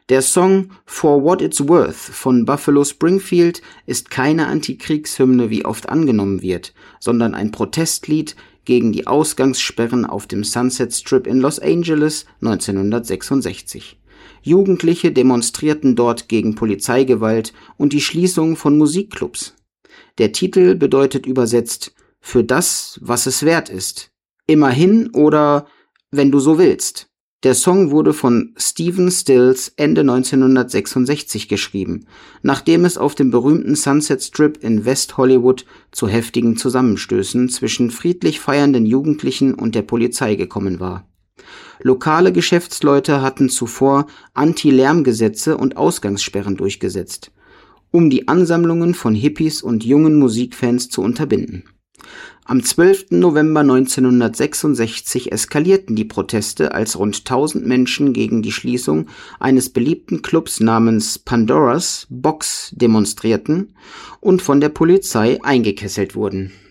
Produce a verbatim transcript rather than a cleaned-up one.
Der Song For What It's Worth von Buffalo Springfield ist keine Antikriegshymne, wie oft angenommen wird, sondern ein Protestlied gegen die Ausgangssperren auf dem Sunset Strip in Los Angeles neunzehnhundertsechsundsechzig. Jugendliche demonstrierten dort gegen Polizeigewalt und die Schließung von Musikclubs. Der Titel bedeutet übersetzt »Für das, was es wert ist«, »Immerhin« oder »Wenn du so willst«. Der Song wurde von Stephen Stills Ende neunzehnhundertsechsundsechzig geschrieben, nachdem es auf dem berühmten Sunset Strip in West Hollywood zu heftigen Zusammenstößen zwischen friedlich feiernden Jugendlichen und der Polizei gekommen war. Lokale Geschäftsleute hatten zuvor Anti-Lärmgesetze und Ausgangssperren durchgesetzt, um die Ansammlungen von Hippies und jungen Musikfans zu unterbinden. Am zwölften November neunzehnhundertsechsundsechzig eskalierten die Proteste, als rund tausend Menschen gegen die Schließung eines beliebten Clubs namens Pandora's Box demonstrierten und von der Polizei eingekesselt wurden